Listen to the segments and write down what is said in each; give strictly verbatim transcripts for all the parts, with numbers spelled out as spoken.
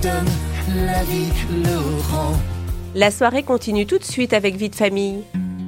donne la vie, Laurent. La soirée continue tout de suite avec Vie de famille.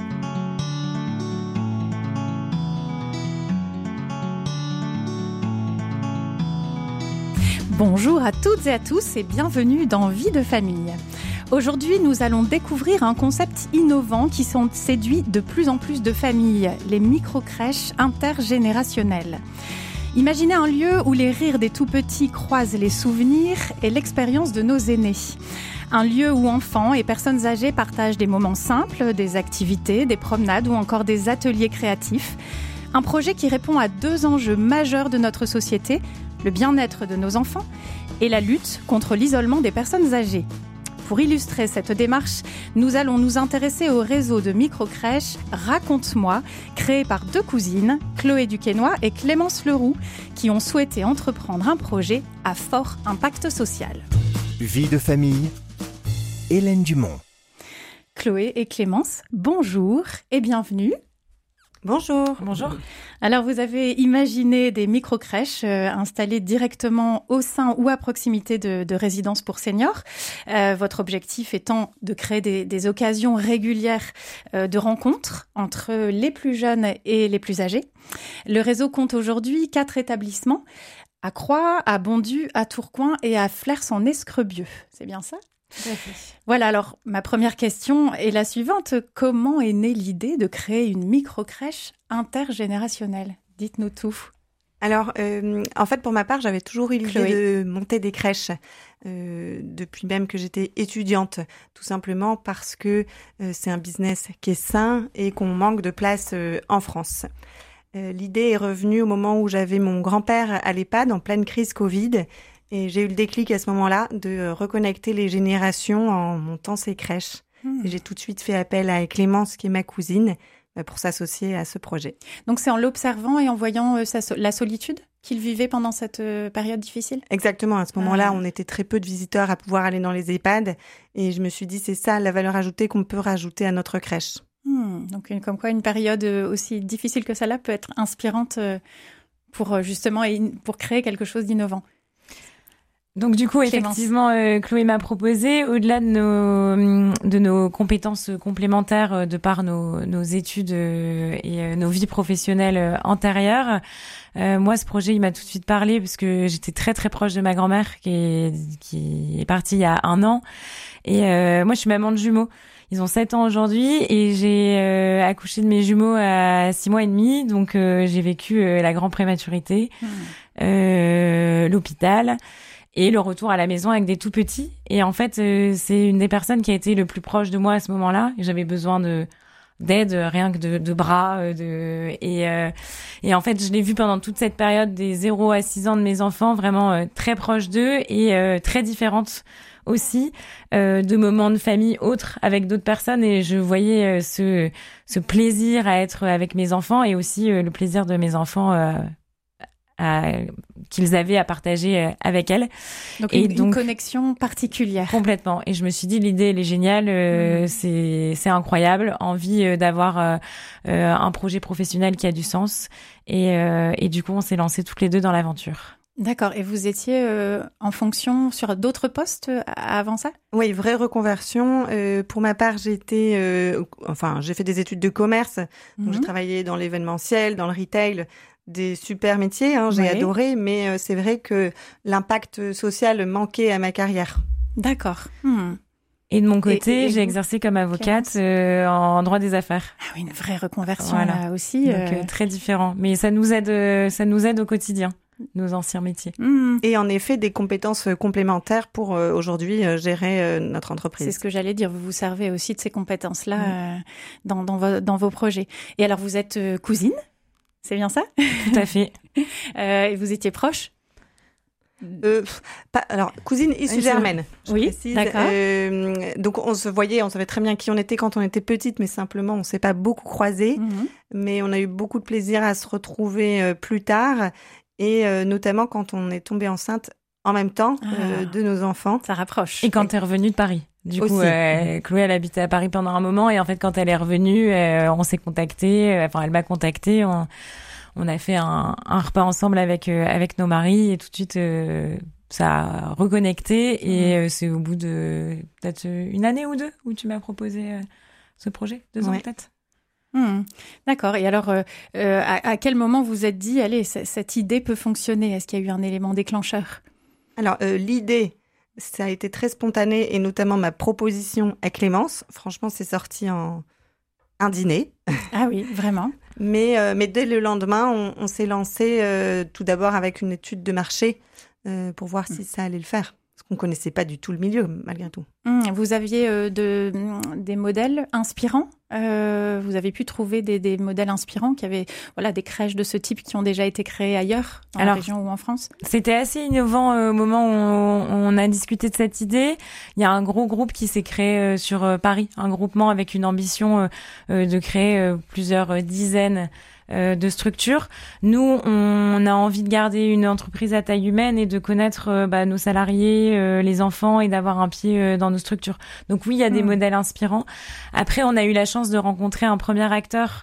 Bonjour à toutes et à tous et bienvenue dans Vie de famille. Aujourd'hui, nous allons découvrir un concept innovant qui séduit de plus en plus de familles, les micro-crèches intergénérationnelles. Imaginez un lieu où les rires des tout-petits croisent les souvenirs et l'expérience de nos aînés. Un lieu où enfants et personnes âgées partagent des moments simples, des activités, des promenades ou encore des ateliers créatifs. Un projet qui répond à deux enjeux majeurs de notre société, le bien-être de nos enfants et la lutte contre l'isolement des personnes âgées. Pour illustrer cette démarche, nous allons nous intéresser au réseau de micro-crèches Raconte-moi, créé par deux cousines, Chloé Duquesnoy et Clémence Leroux, qui ont souhaité entreprendre un projet à fort impact social. Vie de famille, Hélène Dumont. Chloé et Clémence, bonjour et bienvenue. Bonjour. Bonjour. Alors, vous avez imaginé des micro-crèches euh, installées directement au sein ou à proximité de, de résidences pour seniors. Euh, votre objectif étant de créer des, des occasions régulières euh, de rencontres entre les plus jeunes et les plus âgés. Le réseau compte aujourd'hui quatre établissements, à Croix, à Bondu, à Tourcoing et à Flers-en-Escrebieux. C'est bien ça ? Voilà, alors ma première question est la suivante. Comment est née l'idée de créer une micro-crèche intergénérationnelle ? Dites-nous tout. Alors, euh, en fait, pour ma part, j'avais toujours eu l'idée Chloé. de monter des crèches euh, depuis même que j'étais étudiante, tout simplement parce que euh, c'est un business qui est sain et qu'on manque de place euh, en France. Euh, l'idée est revenue au moment où j'avais mon grand-père à l'EHPAD en pleine crise Covid. Et j'ai eu le déclic à ce moment-là de reconnecter les générations en montant ces crèches. Mmh. Et j'ai tout de suite fait appel à Clémence, qui est ma cousine, pour s'associer à ce projet. Donc c'est en l'observant et en voyant euh, sa, la solitude qu'il vivait pendant cette euh, période difficile ? Exactement. À ce moment-là, ah. on était très peu de visiteurs à pouvoir aller dans les EHPAD. Et je me suis dit, c'est ça la valeur ajoutée qu'on peut rajouter à notre crèche. Mmh. Donc comme quoi une période aussi difficile que celle-là peut être inspirante pour justement pour créer quelque chose d'innovant. Donc du coup, Clémence. effectivement, euh, Chloé m'a proposé, au-delà de nos de nos compétences complémentaires, euh, de par nos nos études euh, et euh, nos vies professionnelles euh, antérieures, euh, moi ce projet il m'a tout de suite parlé parce que j'étais très très proche de ma grand-mère qui est qui est partie il y a un an et euh, moi je suis maman de jumeaux. Ils ont sept ans aujourd'hui et j'ai euh, accouché de mes jumeaux à six mois et demi, donc euh, j'ai vécu euh, la grande prématurité, mmh. euh, l'hôpital. Et le retour à la maison avec des tout petits. Et en fait, euh, c'est une des personnes qui a été le plus proche de moi à ce moment-là. J'avais besoin de d'aide, rien que de, de bras. De et euh, et en fait, je l'ai vu pendant toute cette période des zéro à six ans de mes enfants, vraiment euh, très proche d'eux et euh, très différentes aussi, euh, de moments de famille autres avec d'autres personnes. Et je voyais euh, ce ce plaisir à être avec mes enfants et aussi euh, le plaisir de mes enfants euh, À, qu'ils avaient à partager avec elle. Donc, et une, donc, une connexion particulière. Complètement. Et je me suis dit, l'idée, elle est géniale, euh, mmh. c'est, c'est incroyable. Envie euh, d'avoir euh, euh, un projet professionnel qui a du sens. Et, euh, et du coup, on s'est lancés toutes les deux dans l'aventure. D'accord. Et vous étiez euh, en fonction sur d'autres postes euh, avant ça ? Oui, vraie reconversion. Euh, pour ma part, j'étais, euh, enfin, j'ai fait des études de commerce. Donc, mmh. j'ai travaillé dans l'événementiel, dans le retail. Des super métiers, hein, j'ai oui. adoré, mais euh, c'est vrai que l'impact social manquait à ma carrière. D'accord. Hmm. Et de mon côté, et, et, j'ai et exercé comme avocate euh, en droit des affaires. Ah oui, une vraie reconversion voilà. là aussi. Donc euh... euh, très différent, mais ça nous aide, euh, ça nous aide au quotidien, nos anciens métiers. Hmm. Et en effet, des compétences complémentaires pour euh, aujourd'hui euh, gérer euh, notre entreprise. C'est ce que j'allais dire. Vous vous servez aussi de ces compétences-là hmm. euh, dans, dans, vo- dans vos projets. Et alors, vous êtes euh, cousine ? C'est bien ça ? Tout à fait. euh, et vous étiez proches ? euh, pas, Alors, cousine issue germaine. Oui, précise. d'accord. Euh, donc, on se voyait, on savait très bien qui on était quand on était petite, mais simplement, on ne s'est pas beaucoup croisés. Mm-hmm. Mais on a eu beaucoup de plaisir à se retrouver euh, plus tard. Et euh, notamment quand on est tombé enceinte en même temps ah, euh, de nos enfants. Ça rapproche. Et quand tu es revenue de Paris. Du Aussi. coup, euh, Chloé, elle habitait à Paris pendant un moment et en fait, quand elle est revenue, euh, on s'est contacté. Euh, enfin, elle m'a contacté. On, on a fait un, un repas ensemble avec euh, avec nos maris et tout de suite, euh, ça a reconnecté et euh, c'est au bout de peut-être une année ou deux où tu m'as proposé euh, ce projet, deux ans ouais. peut-être. Mmh. D'accord. Et alors, euh, euh, à, à quel moment vous êtes dit, allez, c- cette idée peut fonctionner? Est-ce qu'il y a eu un élément déclencheur? Alors, euh, l'idée, ça a été très spontané et notamment ma proposition à Clémence. Franchement, c'est sorti en un dîner. Ah oui, vraiment. mais, euh, mais dès le lendemain, on, on s'est lancé euh, tout d'abord avec une étude de marché euh, pour voir mmh. si ça allait le faire. Parce qu'on ne connaissait pas du tout le milieu, malgré tout. Mmh, vous aviez euh, de, des modèles inspirants euh, Vous avez pu trouver des, des modèles inspirants qui avaient voilà, des crèches de ce type qui ont déjà été créées ailleurs, en Alors, région ou en France? C'était assez innovant euh, au moment où on, on a discuté de cette idée. Il y a un gros groupe qui s'est créé euh, sur euh, Paris, un groupement avec une ambition euh, euh, de créer euh, plusieurs euh, dizaines de structures. Nous, on a envie de garder une entreprise à taille humaine et de connaître euh, bah, nos salariés, euh, les enfants et d'avoir un pied euh, dans nos structures. Donc oui, il y a mmh. des modèles inspirants. Après, on a eu la chance de rencontrer un premier acteur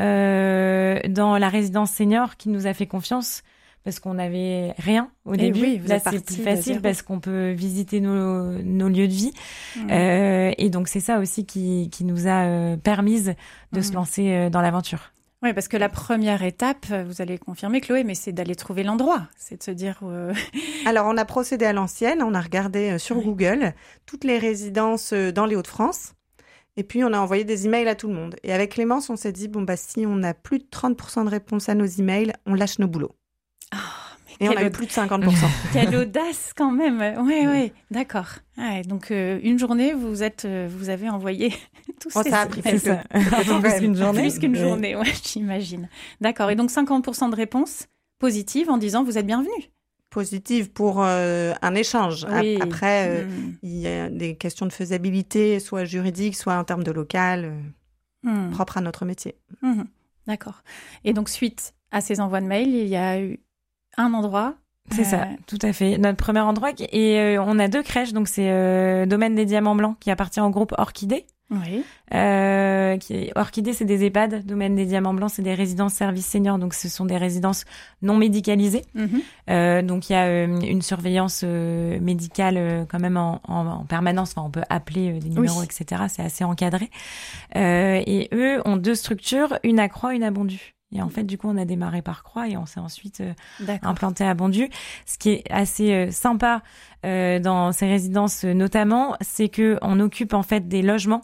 euh, dans la résidence senior qui nous a fait confiance parce qu'on n'avait rien au et début. Oui, là, c'est plus facile parce qu'on peut visiter nos, nos lieux de vie. Mmh. Euh, et donc, c'est ça aussi qui, qui nous a euh, permise de mmh. se lancer euh, dans l'aventure. Oui, parce que la première étape, vous allez confirmer, Chloé, mais c'est d'aller trouver l'endroit. C'est de se dire... Euh... Alors, on a procédé à l'ancienne. On a regardé sur oui. Google toutes les résidences dans les Hauts-de-France. Et puis, on a envoyé des emails à tout le monde. Et avec Clémence, on s'est dit, bon, bah, si on a plus de trente pour cent de réponses à nos emails, on lâche nos boulots. Oh, et on a eu plus de cinquante pour cent. Quelle audace quand même. Oui, oui, d'accord. Ah, donc, euh, une journée, vous êtes, euh, vous avez envoyé tous oh, ces... Ça a pris plus, ça. plus qu'une journée. Plus qu'une journée, ouais, j'imagine. D'accord. Et donc, cinquante pour cent de réponses positives en disant, vous êtes bienvenue. Positive pour euh, un échange. Oui. Après, euh, mmh. il y a des questions de faisabilité, soit juridiques, soit en termes de local, euh, mmh. propres à notre métier. Mmh. D'accord. Et donc, suite à ces envois de mails, il y a eu un endroit. C'est euh... ça, tout à fait. Notre premier endroit, et euh, on a deux crèches, donc c'est euh, Domaine des Diamants Blancs qui appartient au groupe Orchidée. Oui. Euh, qui, Orchidée, c'est des EHPAD. Domaine des Diamants Blancs, c'est des résidences services seniors, donc ce sont des résidences non médicalisées. Mm-hmm. Euh, donc il y a euh, une surveillance euh, médicale euh, quand même en, en, en permanence. Enfin, on peut appeler euh, des numéros, oui. et cetera. C'est assez encadré. Euh, et eux ont deux structures, une à Croix, une à Bondu. Et en fait, du coup, on a démarré par Croix et on s'est ensuite euh, implanté à Bondu. Ce qui est assez euh, sympa euh, dans ces résidences, euh, notamment, c'est que on occupe en fait des logements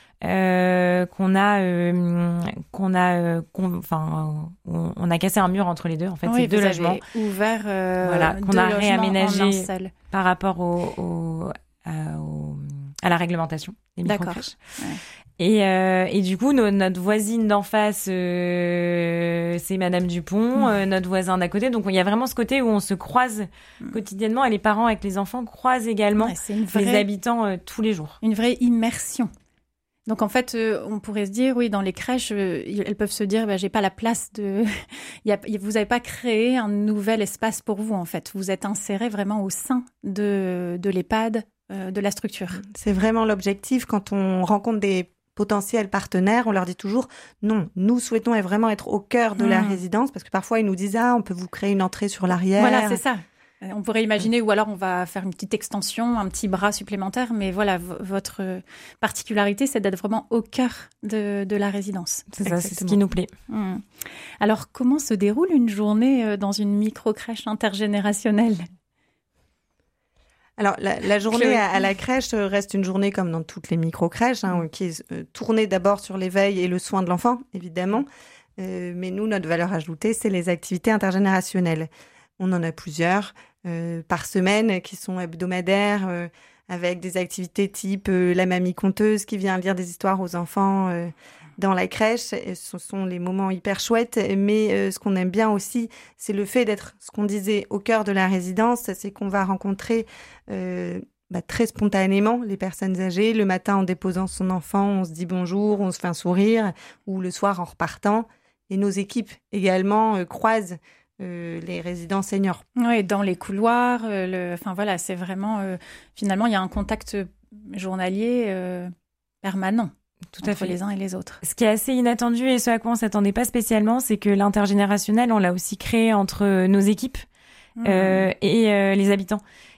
euh, qu'on a, euh, qu'on a, euh, qu'on, enfin, on, on a cassé un mur entre les deux. En fait, oui, c'est deux logements ouverts, euh, voilà, qu'on a réaménagé par rapport au, au, à, au, à la réglementation des microcrèches. Ouais. Et, euh, et du coup, no, notre voisine d'en face, euh, c'est Madame Dupont, mmh. euh, notre voisin d'à côté. Donc, il y a vraiment ce côté où on se croise mmh. quotidiennement et les parents avec les enfants croisent également ouais, c'est une vraie, les habitants euh, tous les jours. Une vraie immersion. Donc, en fait, euh, on pourrait se dire, oui, dans les crèches, euh, elles peuvent se dire, bah, j'ai pas la place de... il y a, vous n'avez pas créé un nouvel espace pour vous, en fait. Vous êtes insérés vraiment au sein de, de l'EHPAD, euh, de la structure. C'est vraiment l'objectif quand on rencontre des potentiels partenaires, on leur dit toujours non, nous souhaitons vraiment être au cœur de mmh. la résidence parce que parfois ils nous disent ah, on peut vous créer une entrée sur l'arrière. Voilà, c'est ça. On pourrait imaginer, ou alors on va faire une petite extension, un petit bras supplémentaire, mais voilà, v- votre particularité, c'est d'être vraiment au cœur de, de la résidence. C'est Exactement. Ça, c'est ce qui nous plaît. Mmh. Alors, comment se déroule une journée dans une micro-crèche intergénérationnelle ? Alors, la, la journée à, à la crèche reste une journée comme dans toutes les micro-crèches, hein, qui est euh, tournée d'abord sur l'éveil et le soin de l'enfant, évidemment. Euh, mais nous, notre valeur ajoutée, c'est les activités intergénérationnelles. On en a plusieurs euh, par semaine qui sont hebdomadaires, euh, avec des activités type euh, la mamie conteuse qui vient lire des histoires aux enfants euh, dans la crèche. Et ce sont les moments hyper chouettes. Mais euh, ce qu'on aime bien aussi, c'est le fait d'être, ce qu'on disait, au cœur de la résidence. C'est qu'on va rencontrer euh, bah, très spontanément les personnes âgées. Le matin, en déposant son enfant, on se dit bonjour, on se fait un sourire. Ou le soir, en repartant. Et nos équipes également euh, croisent Euh, les résidents seniors. Oui, dans les couloirs. Euh, le... Enfin voilà, c'est vraiment... Euh, finalement, il y a un contact journalier euh, permanent. Tout entre à fait. Les uns et les autres. Ce qui est assez inattendu et ce à quoi on ne s'attendait pas spécialement, c'est que l'intergénérationnel, on l'a aussi créé entre nos équipes mmh. euh, et euh, les habitants.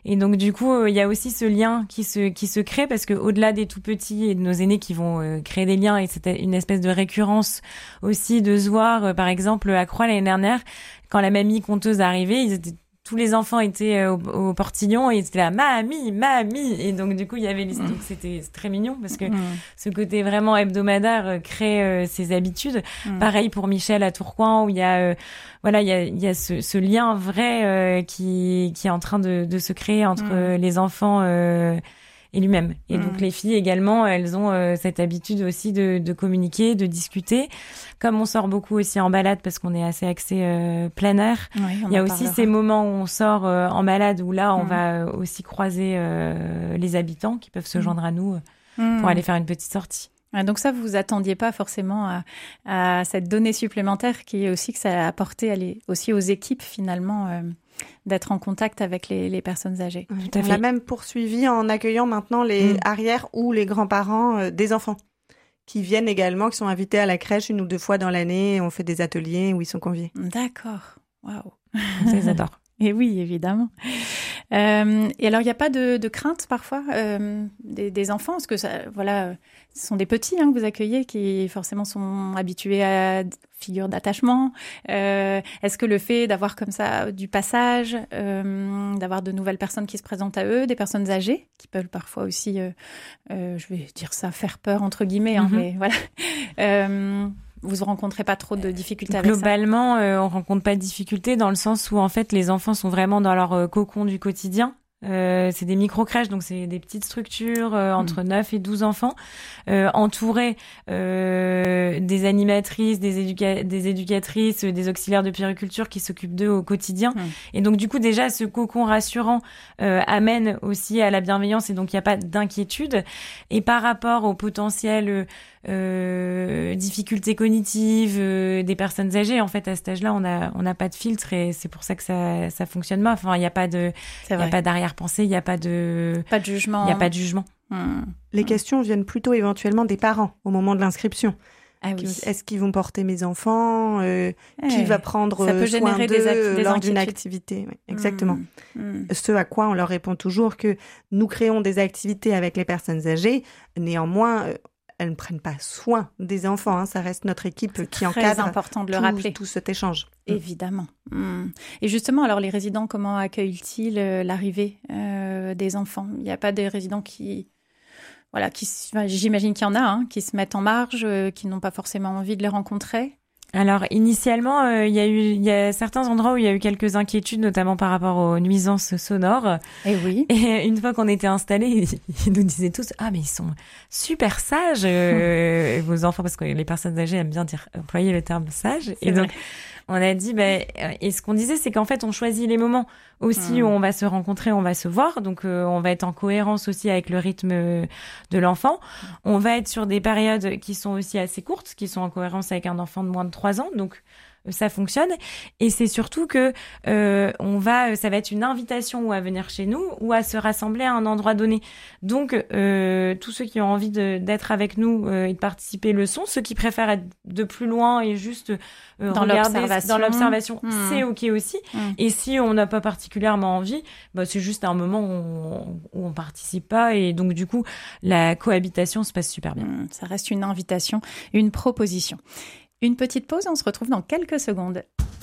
Et donc du coup, il y a aussi ce lien qui se qui se crée parce que au-delà des tout petits et de nos aînés qui vont euh, créer des liens, et c'était une espèce de récurrence aussi de se voir. Euh, par exemple, à Croix l'année dernière, quand la mamie conteuse est arrivée, ils étaient tous les enfants étaient au, au portillon et ils étaient là, mamie, mamie. Et donc, du coup, il y avait l'histoire. Donc, c'était très mignon parce que mmh. ce côté vraiment hebdomadaire euh, crée euh, ses habitudes. Mmh. Pareil pour Michel à Tourcoing où il y a, euh, voilà, il y a, il y a ce, ce lien vrai euh, qui, qui est en train de, de se créer entre mmh. euh, les enfants euh, et lui-même. Et mmh. donc, les filles également, elles ont euh, cette habitude aussi de, de communiquer, de discuter. Comme on sort beaucoup aussi en balade parce qu'on est assez axé euh, plein air, oui, il y a aussi parlera. Ces moments où on sort euh, en balade où là, on mmh. va aussi croiser euh, les habitants qui peuvent se joindre à nous mmh. pour aller faire une petite sortie. Donc ça, vous vous attendiez pas forcément à, à cette donnée supplémentaire qui est aussi que ça a apporté à les, aussi aux équipes finalement euh, d'être en contact avec les, les personnes âgées. Oui, Tout à on fait. a même poursuivi en accueillant maintenant les mmh. arrières ou les grands-parents euh, des enfants qui viennent également, qui sont invités à la crèche une ou deux fois dans l'année. On fait des ateliers où ils sont conviés. D'accord. Waouh. Ça, ils adorent. Et oui, évidemment. Euh, et alors, il n'y a pas de, de crainte parfois euh, des, des enfants, parce que ça, voilà, ce sont des petits hein, que vous accueillez qui forcément sont habitués à figure d'attachement. Euh, est-ce que le fait d'avoir comme ça du passage, euh, d'avoir de nouvelles personnes qui se présentent à eux, des personnes âgées qui peuvent parfois aussi, euh, euh, je vais dire ça, faire peur entre guillemets, hein, mm-hmm. mais voilà. Euh, Vous ne rencontrez pas trop de difficultés avec ça ? Globalement, euh, on rencontre pas de difficultés dans le sens où en fait les enfants sont vraiment dans leur euh, cocon du quotidien. Euh, c'est des micro-crèches, donc c'est des petites structures euh, entre mmh. neuf et douze enfants, euh, entourés euh, des animatrices, des, éduca- des éducatrices, des auxiliaires de puériculture qui s'occupent d'eux au quotidien. Mmh. Et donc du coup déjà ce cocon rassurant euh, amène aussi à la bienveillance et donc il n'y a pas d'inquiétude. Et par rapport au potentiel euh, difficultés cognitives euh, des personnes âgées, en fait à cet âge-là on a on n'a pas de filtre et c'est pour ça que ça ça fonctionne pas. Enfin il n'y a pas de il y a pas d'arrière-pensée, il n'y a pas de pas de jugement. Il y a pas de jugement. Mmh. Les questions viennent plutôt éventuellement des parents au moment de l'inscription. Ah oui. Est-ce qu'ils vont porter mes enfants euh, eh, Qui va prendre ça peut soin générer d'eux des ac- des lors d'une activité oui, Exactement. Mmh. Mmh. Ce à quoi on leur répond toujours que nous créons des activités avec les personnes âgées. Néanmoins, euh, elles ne prennent pas soin des enfants. Hein. Ça reste notre équipe C'est qui très encadre important de le tout, rappeler. tout cet échange. Évidemment. Mmh. Et justement, alors les résidents, comment accueillent-ils euh, l'arrivée euh, des enfants ? Il n'y a pas des résidents qui... Voilà, qui, j'imagine qu'il y en a, hein, qui se mettent en marge, euh, qui n'ont pas forcément envie de les rencontrer. Alors initialement, euh, il y a eu, il y a certains endroits où il y a eu quelques inquiétudes, notamment par rapport aux nuisances sonores. Et oui. Et une fois qu'on était installés, ils nous disaient tous ah mais ils sont super sages euh, vos enfants, parce que les personnes âgées aiment bien dire employer le terme sage. C'est et donc vrai. on a dit ben bah, et ce qu'on disait c'est qu'en fait on choisit les moments aussi mmh. où on va se rencontrer, on va se voir, donc euh, on va être en cohérence aussi avec le rythme de l'enfant. On va être sur des périodes qui sont aussi assez courtes, qui sont en cohérence avec un enfant de moins de trois ans, donc ça fonctionne. Et c'est surtout que euh, on va, ça va être une invitation ou à venir chez nous ou à se rassembler à un endroit donné. Donc euh, tous ceux qui ont envie de, d'être avec nous euh, et de participer le sont. Ceux qui préfèrent être de plus loin et juste euh, dans regarder l'observation, dans l'observation, mmh. c'est ok aussi. Mmh. Et si on n'a pas particulièrement envie, bah c'est juste un moment où on, où on participe pas. Et donc du coup la cohabitation se passe super bien. Mmh, ça reste une invitation, une proposition. Une petite pause, on se retrouve dans quelques secondes.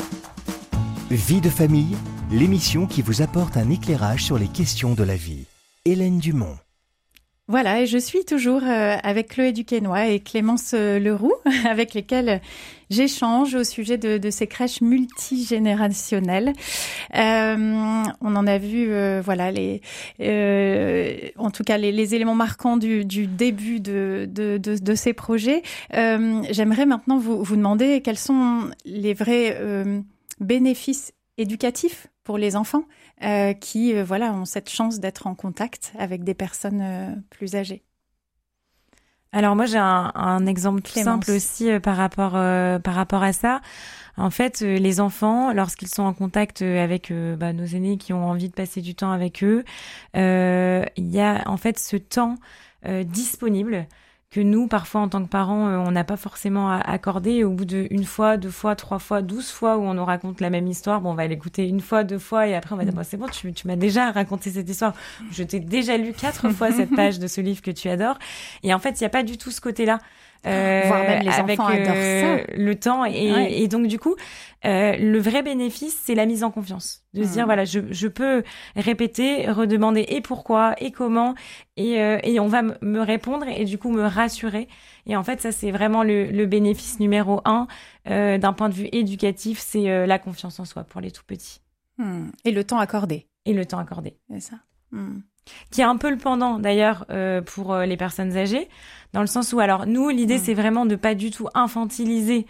Vie de famille, l'émission qui vous apporte un éclairage sur les questions de la vie. Hélène Dumont. Voilà, et je suis toujours euh, avec Chloé Duquesnoy et Clémence euh, Leroux, avec lesquelles j'échange au sujet de, de ces crèches multigénérationnelles. Euh, on en a vu, euh, voilà, les, euh, en tout cas les, les éléments marquants du, du début de, de, de, de ces projets. Euh, j'aimerais maintenant vous, vous demander quels sont les vrais euh, bénéfices éducatifs pour les enfants euh, qui euh, voilà, ont cette chance d'être en contact avec des personnes euh, plus âgées. Alors moi j'ai un, un exemple tout simple aussi euh, par rapport euh, par rapport à ça. En fait, euh, les enfants, lorsqu'ils sont en contact avec euh, bah, nos aînés qui ont envie de passer du temps avec eux, euh, il y a en fait ce temps euh, disponible que nous, parfois, en tant que parents, euh, on n'a pas forcément accordé. Et au bout d'une fois, deux fois, trois fois, douze fois où on nous raconte la même histoire, bon, on va l'écouter une fois, deux fois, et après on va dire, bon, c'est bon, tu, tu m'as déjà raconté cette histoire. Je t'ai déjà lu quatre fois cette page de ce livre que tu adores. Et en fait, il n'y a pas du tout ce côté-là. Euh, Voire même les avec enfants adorent euh, ça. Le temps et, ouais. et donc du coup euh, le vrai bénéfice c'est la mise en confiance, de mmh. se dire voilà je je peux répéter, redemander et pourquoi et comment et euh, et on va m- me répondre et du coup me rassurer et en fait ça c'est vraiment le le bénéfice numéro un euh, d'un point de vue éducatif, c'est euh, la confiance en soi pour les tout petits. Mmh. Et le temps accordé. Et le temps accordé. C'est ça. Mmh. Qui est un peu le pendant d'ailleurs euh, pour euh, les personnes âgées, dans le sens où alors nous l'idée mmh. c'est vraiment de pas du tout infantiliser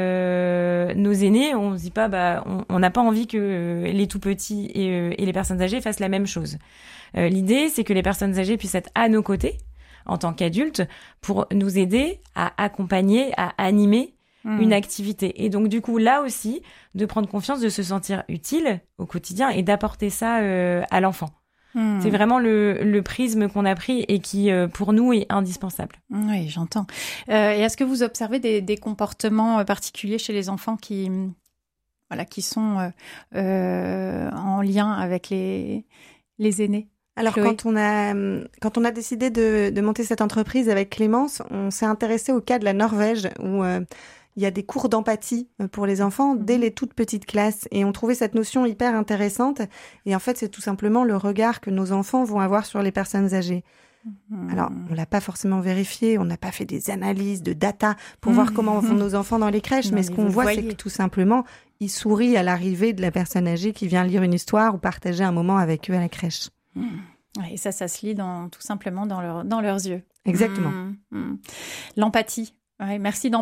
euh, nos aînés. On se dit pas bah on n'a pas envie que euh, les tout petits et, euh, et les personnes âgées fassent la même chose. Euh, l'idée c'est que les personnes âgées puissent être à nos côtés en tant qu'adultes pour nous aider à accompagner, à animer mmh. une activité. Et donc du coup là aussi de prendre confiance, de se sentir utile au quotidien et d'apporter ça euh, à l'enfant. Mmh. C'est vraiment le, le prisme qu'on a pris et qui, euh, pour nous, est indispensable. Oui, j'entends. Euh, et est-ce que vous observez des, des comportements particuliers chez les enfants qui, voilà, qui sont euh, euh, en lien avec les, les aînés ? Alors, Chloé. quand on a, quand on a décidé de, de monter cette entreprise avec Clémence, on s'est intéressé au cas de la Norvège où euh, il y a des cours d'empathie pour les enfants dès les toutes petites classes. Et on trouvait cette notion hyper intéressante. Et en fait, c'est tout simplement le regard que nos enfants vont avoir sur les personnes âgées. Mmh. Alors, on l'a pas forcément vérifié, on n'a pas fait des analyses de data pour mmh. voir comment vont nos enfants dans les crèches, non, mais ce qu'on voit, c'est que tout simplement, ils sourient à l'arrivée de la personne âgée qui vient lire une histoire ou partager un moment avec eux à la crèche. Mmh. Et ça, ça se lit dans, tout simplement dans, leur, dans leurs yeux. Exactement. Mmh. Mmh. L'empathie. Ouais, merci d'en